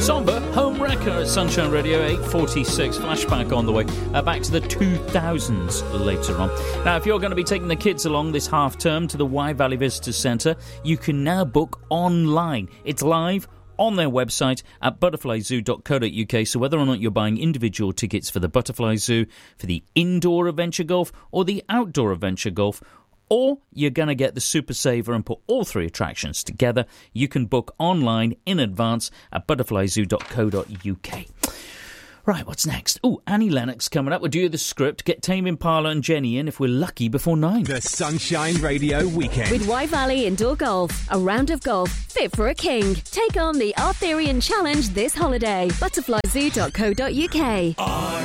Somber Home Wrecker at Sunshine Radio, 8:46. Flashback on the way. Back to the 2000s later on. Now, if you're going to be taking the kids along this half term to the Wye Valley Visitor Centre, you can now book online. It's live on their website at butterflyzoo.co.uk. So whether or not you're buying individual tickets for the Butterfly Zoo, for the indoor adventure golf or the outdoor adventure golf, or you're going to get the Super Saver and put all three attractions together, you can book online in advance at butterflyzoo.co.uk. Right, what's next? Oh, Annie Lennox coming up. We'll do the script, get Tame Impala and Jenny in if we're lucky before 9. The Sunshine Radio Weekend. With Wye Valley Indoor Golf, a round of golf fit for a king. Take on the Arthurian Challenge this holiday. Butterflyzoo.co.uk.